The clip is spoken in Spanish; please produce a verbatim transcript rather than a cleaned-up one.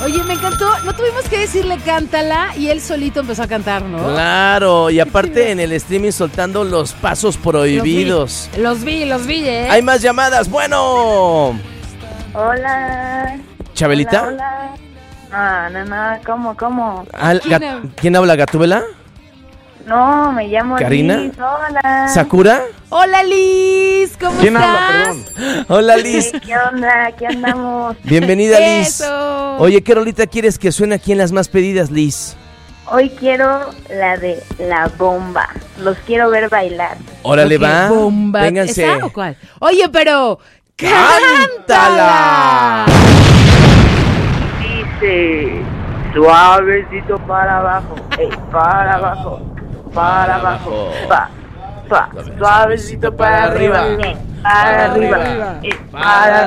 Oye, me encantó. No tuvimos que decirle cántala y él solito empezó a cantar, ¿no? Claro, y aparte en el streaming soltando los pasos prohibidos. Los vi, los vi, ¿eh? Hay más llamadas. Bueno. Hola. ¿Chabelita? Hola, hola. No, no, no. ¿Cómo, cómo? Al- ¿Quién gat- habla? ¿Quién habla, Gatúbela? No, me llamo ¿Karina? Liz. Hola. ¿Sakura? Hola, Liz. ¿Cómo ¿Quién estás? habla, perdón? Hola, Liz. Sí, ¿qué onda? Aquí andamos. Bienvenida, Liz. Eso. Oye, ¿qué rolita quieres que suene aquí en las más pedidas, Liz? Hoy quiero la de La Bomba. Los quiero ver bailar. Órale, Ok, va. bomba. Vénganse. ¿Esa o cuál? Oye, pero... ¡Cántala! Dice, suavecito para abajo, ey, para abajo, para abajo, pa, pa, suavecito para arriba, ey, para arriba, ey, para